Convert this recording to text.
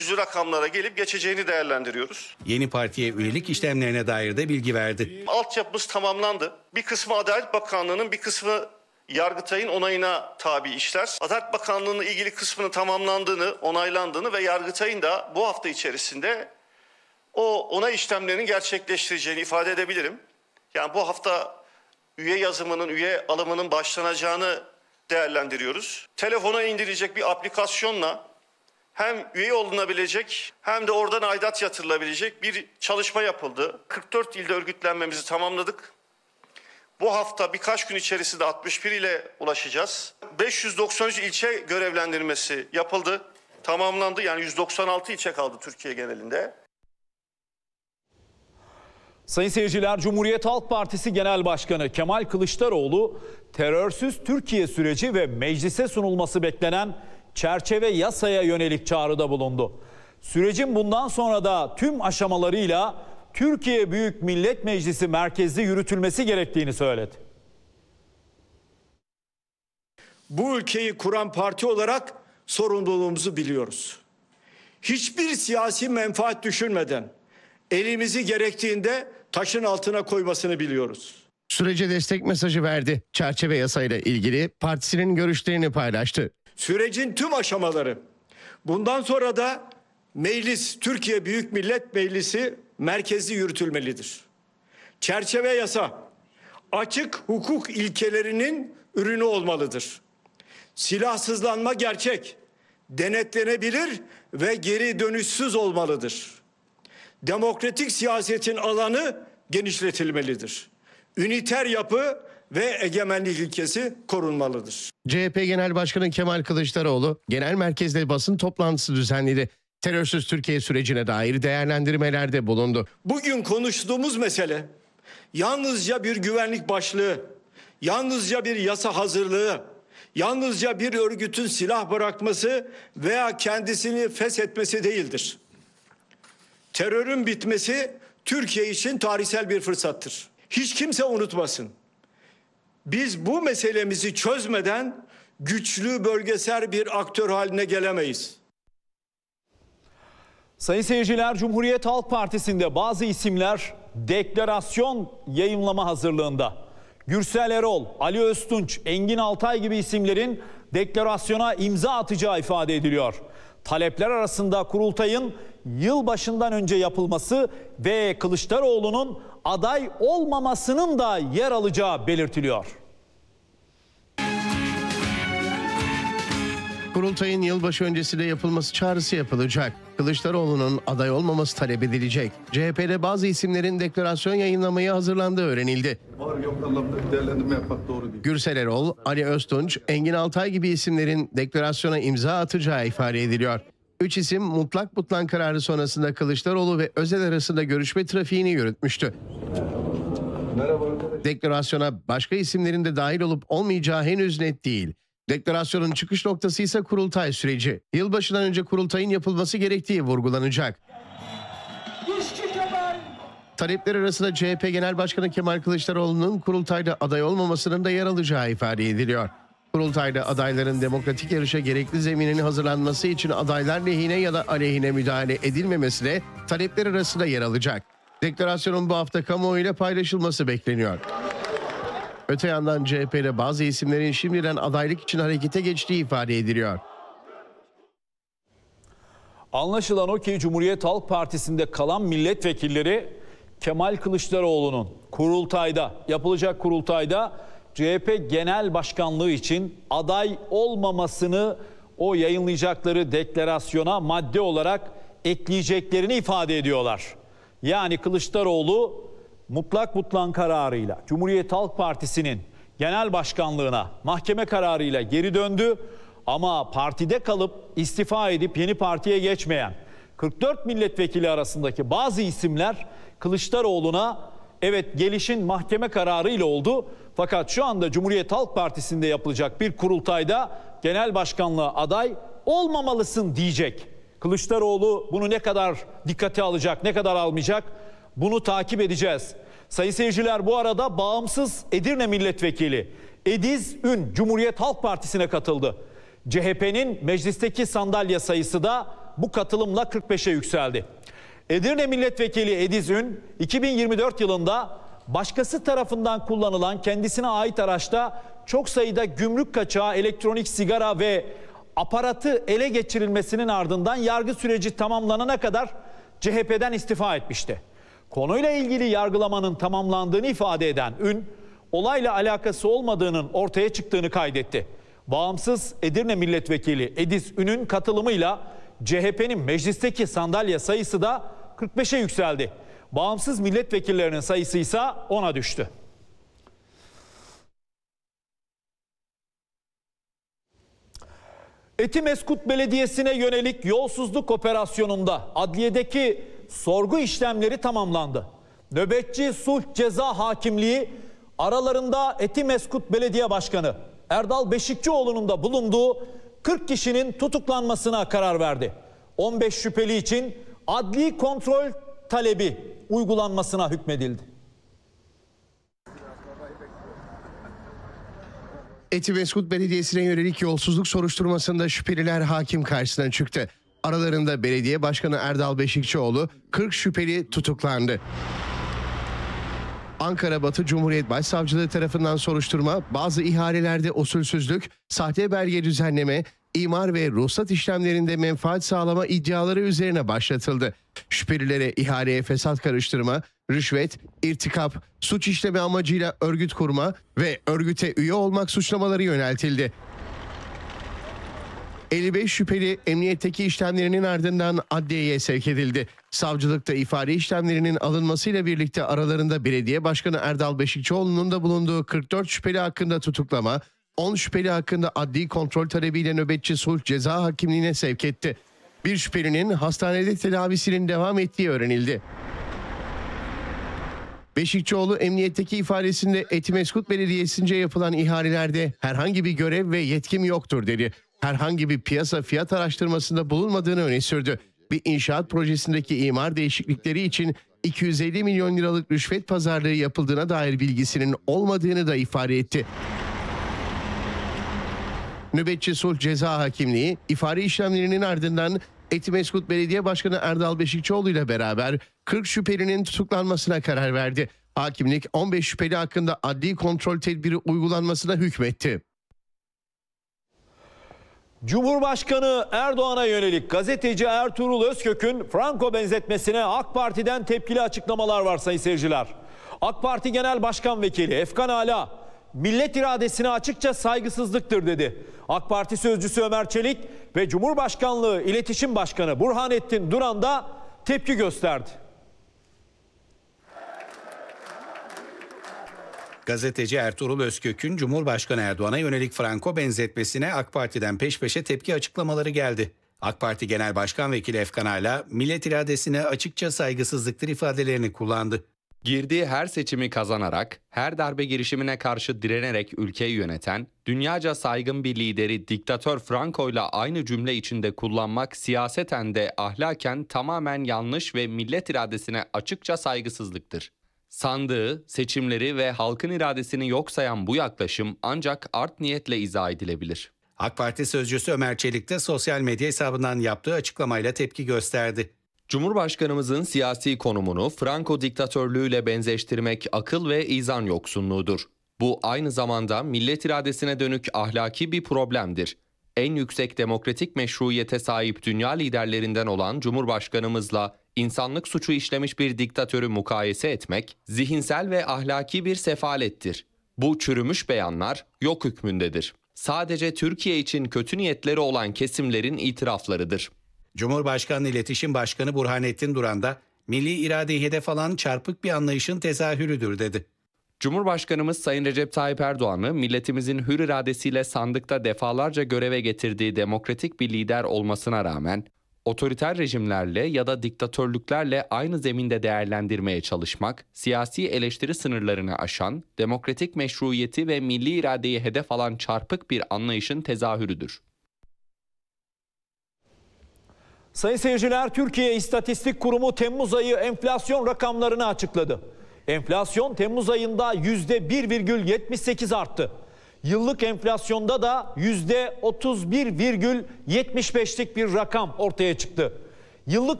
yüzlü rakamlara gelip geçeceğini değerlendiriyoruz. Yeni partiye üyelik işlemlerine dair de bilgi verdi. Altyapımız tamamlandı. Bir kısmı Adalet Bakanlığı'nın, bir kısmı Yargıtay'ın onayına tabi işler. Adalet Bakanlığı'nın ilgili kısmının tamamlandığını, onaylandığını ve Yargıtay'ın da bu hafta içerisinde o onay işlemlerinin gerçekleştireceğini ifade edebilirim. Yani bu hafta üye yazımının, üye alımının başlanacağını değerlendiriyoruz. Telefona indirilecek bir aplikasyonla hem üye olunabilecek hem de oradan aidat yatırılabilecek bir çalışma yapıldı. 44 ilde örgütlenmemizi tamamladık. Bu hafta birkaç gün içerisinde 61 ile ulaşacağız. 593 ilçe görevlendirmesi yapıldı, tamamlandı. Yani 196 ilçe kaldı Türkiye genelinde. Sayın seyirciler, Cumhuriyet Halk Partisi Genel Başkanı Kemal Kılıçdaroğlu, terörsüz Türkiye süreci ve meclise sunulması beklenen çerçeve yasaya yönelik çağrıda bulundu. Sürecin bundan sonra da tüm aşamalarıyla Türkiye Büyük Millet Meclisi merkezli yürütülmesi gerektiğini söyledi. Bu ülkeyi kuran parti olarak sorumluluğumuzu biliyoruz. Hiçbir siyasi menfaat düşünmeden elimizi gerektiğinde taşın altına koymasını biliyoruz. Sürece destek mesajı verdi. Çerçeve yasayla ilgili partisinin görüşlerini paylaştı. Sürecin tüm aşamaları, bundan sonra da meclis, Türkiye Büyük Millet Meclisi merkezli yürütülmelidir. Çerçeve yasa, açık hukuk ilkelerinin ürünü olmalıdır. Silahsızlanma gerçek, denetlenebilir ve geri dönüşsüz olmalıdır. Demokratik siyasetin alanı genişletilmelidir. Üniter yapı ve egemenlik ilkesi korunmalıdır. CHP Genel Başkanı Kemal Kılıçdaroğlu genel merkezde basın toplantısı düzenledi. Terörsüz Türkiye sürecine dair değerlendirmelerde bulundu. Bugün konuştuğumuz mesele yalnızca bir güvenlik başlığı, yalnızca bir yasa hazırlığı, yalnızca bir örgütün silah bırakması veya kendisini feshetmesi değildir. Terörün bitmesi Türkiye için tarihsel bir fırsattır. Hiç kimse unutmasın. Biz bu meselemizi çözmeden güçlü bölgesel bir aktör haline gelemeyiz. Sayın seyirciler, Cumhuriyet Halk Partisi'nde bazı isimler deklarasyon yayımlama hazırlığında. Gürsel Erol, Ali Öztunç, Engin Altay gibi isimlerin deklarasyona imza atacağı ifade ediliyor. Talepler arasında kurultayın yılbaşından önce yapılması ve Kılıçdaroğlu'nun aday olmamasının da yer alacağı belirtiliyor. Kurultayın yılbaşı öncesinde yapılması çağrısı yapılacak. Kılıçdaroğlu'nun aday olmaması talep edilecek. CHP'de bazı isimlerin deklarasyon yayınlamaya hazırlandığı öğrenildi. Var yok anlamda değerlendirme yapmak doğru değil. Gürsel Erol, Ali Öztunç, Engin Altay gibi isimlerin deklarasyona imza atacağı ifade ediliyor. 3 isim mutlak butlan kararı sonrasında Kılıçdaroğlu ve Özel arasında görüşme trafiğini yürütmüştü. Merhaba. Deklarasyona başka isimlerin de dahil olup olmayacağı henüz net değil. Deklarasyonun çıkış noktası ise kurultay süreci. Yılbaşından önce kurultayın yapılması gerektiği vurgulanacak. Talepler arasında CHP Genel Başkanı Kemal Kılıçdaroğlu'nun kurultayda aday olmamasının da yer alacağı ifade ediliyor. Kurultayda adayların demokratik yarışa gerekli zeminin hazırlanması için adaylar lehine ya da aleyhine müdahale edilmemesi de talepler arasında yer alacak. Deklarasyonun bu hafta kamuoyuyla paylaşılması bekleniyor. Öte yandan CHP'de bazı isimlerin şimdiden adaylık için harekete geçtiği ifade ediliyor. Anlaşılan o ki Cumhuriyet Halk Partisi'nde kalan milletvekilleri Kemal Kılıçdaroğlu'nun yapılacak kurultayda CHP Genel Başkanlığı için aday olmamasını o yayınlayacakları deklarasyona madde olarak ekleyeceklerini ifade ediyorlar. Yani Kılıçdaroğlu mutlak butlan kararıyla Cumhuriyet Halk Partisi'nin genel başkanlığına mahkeme kararıyla geri döndü. Ama partide kalıp istifa edip yeni partiye geçmeyen 44 milletvekili arasındaki bazı isimler Kılıçdaroğlu'na evet gelişin mahkeme kararıyla oldu. Fakat şu anda Cumhuriyet Halk Partisi'nde yapılacak bir kurultayda genel başkanlığa aday olmamalısın diyecek. Kılıçdaroğlu bunu ne kadar dikkate alacak, ne kadar almayacak bunu takip edeceğiz. Sayın seyirciler, bu arada bağımsız Edirne milletvekili Ediz Ün Cumhuriyet Halk Partisi'ne katıldı. CHP'nin meclisteki sandalye sayısı da bu katılımla 45'e yükseldi. Edirne Milletvekili Ediz Ün 2024 yılında başkası tarafından kullanılan kendisine ait araçta çok sayıda gümrük kaçağı, elektronik sigara ve aparatı ele geçirilmesinin ardından yargı süreci tamamlanana kadar CHP'den istifa etmişti. Konuyla ilgili yargılamanın tamamlandığını ifade eden Ün, olayla alakası olmadığının ortaya çıktığını kaydetti. Bağımsız Edirne Milletvekili Ediz Ün'ün katılımıyla CHP'nin meclisteki sandalye sayısı da 45'e yükseldi. Bağımsız milletvekillerinin sayısı ise 10'a düştü. Etimeskut Belediyesi'ne yönelik yolsuzluk operasyonunda adliyedeki sorgu işlemleri tamamlandı. Nöbetçi Sulh Ceza Hakimliği aralarında Etimeskut Belediye Başkanı Erdal Beşikçioğlu'nun da bulunduğu 40 kişinin tutuklanmasına karar verdi. 15 şüpheli için adli kontrol talebi uygulanmasına hükmedildi. Etimeskut Belediyesi'ne yönelik yolsuzluk soruşturmasında şüpheliler hakim karşısına çıktı. Aralarında belediye başkanı Erdal Beşikçioğlu, 40 şüpheli tutuklandı. Ankara Batı Cumhuriyet Başsavcılığı tarafından soruşturma, bazı ihalelerde usulsüzlük, sahte belge düzenleme, imar ve ruhsat işlemlerinde menfaat sağlama iddiaları üzerine başlatıldı. Şüphelilere ihaleye fesat karıştırma, rüşvet, irtikap, suç işleme amacıyla örgüt kurma ve örgüte üye olmak suçlamaları yöneltildi. 55 şüpheli emniyetteki işlemlerinin ardından adliyeye sevk edildi. Savcılıkta ifade işlemlerinin alınmasıyla birlikte aralarında belediye başkanı Erdal Beşikçioğlu'nun da bulunduğu 44 şüpheli hakkında tutuklama, 10 şüpheli hakkında adli kontrol talebiyle nöbetçi Sulh Ceza Hakimliği'ne sevk etti. Bir şüphelinin hastanede tedavisinin devam ettiği öğrenildi. Beşikçioğlu emniyetteki ifadesinde Etimeskut Belediyesi'nce yapılan ihalelerde herhangi bir görev ve yetkim yoktur dedi. Herhangi bir piyasa fiyat araştırmasında bulunmadığını öne sürdü. Bir inşaat projesindeki imar değişiklikleri için 250 milyon liralık rüşvet pazarlığı yapıldığına dair bilgisinin olmadığını da ifade etti. Nöbetçi Sulh Ceza Hakimliği ifade işlemlerinin ardından Etimeskut Belediye Başkanı Erdal Beşikçioğlu ile beraber 40 şüphelinin tutuklanmasına karar verdi. Hakimlik 15 şüpheli hakkında adli kontrol tedbiri uygulanmasına hükmetti. Cumhurbaşkanı Erdoğan'a yönelik gazeteci Ertuğrul Özkök'ün Franco benzetmesine AK Parti'den tepkili açıklamalar var sayın seyirciler. AK Parti Genel Başkan Vekili Efkan Ala, millet iradesine açıkça saygısızlıktır dedi. AK Parti sözcüsü Ömer Çelik ve Cumhurbaşkanlığı İletişim Başkanı Burhanettin Duran da tepki gösterdi. Gazeteci Ertuğrul Özkök'ün Cumhurbaşkanı Erdoğan'a yönelik Franco benzetmesine AK Parti'den peş peşe tepki açıklamaları geldi. AK Parti Genel Başkan Vekili Efkan Ala, millet iradesine açıkça saygısızlıktır ifadelerini kullandı. Girdiği her seçimi kazanarak, her darbe girişimine karşı direnerek ülkeyi yöneten, dünyaca saygın bir lideri diktatör Franco'yla aynı cümle içinde kullanmak siyaseten de ahlaken tamamen yanlış ve millet iradesine açıkça saygısızlıktır. Sandığı, seçimleri ve halkın iradesini yok sayan bu yaklaşım ancak art niyetle izah edilebilir. AK Parti sözcüsü Ömer Çelik de sosyal medya hesabından yaptığı açıklamayla tepki gösterdi. Cumhurbaşkanımızın siyasi konumunu Franco diktatörlüğüyle benzeştirmek akıl ve izan yoksunluğudur. Bu aynı zamanda millet iradesine dönük ahlaki bir problemdir. En yüksek demokratik meşruiyete sahip dünya liderlerinden olan Cumhurbaşkanımızla insanlık suçu işlemiş bir diktatörü mukayese etmek zihinsel ve ahlaki bir sefalettir. Bu çürümüş beyanlar yok hükmündedir. Sadece Türkiye için kötü niyetleri olan kesimlerin itiraflarıdır. Cumhurbaşkanlığı İletişim Başkanı Burhanettin Duran da milli iradeyi hedef alan çarpık bir anlayışın tezahürüdür dedi. Cumhurbaşkanımız Sayın Recep Tayyip Erdoğan'ı milletimizin hür iradesiyle sandıkta defalarca göreve getirdiği demokratik bir lider olmasına rağmen otoriter rejimlerle ya da diktatörlüklerle aynı zeminde değerlendirmeye çalışmak, siyasi eleştiri sınırlarını aşan, demokratik meşruiyeti ve milli iradeyi hedef alan çarpık bir anlayışın tezahürüdür. Sayın seyirciler, Türkiye İstatistik Kurumu Temmuz ayı enflasyon rakamlarını açıkladı. Enflasyon Temmuz ayında %1,78 arttı. Yıllık enflasyonda da %31,75'lik bir rakam ortaya çıktı. Yıllık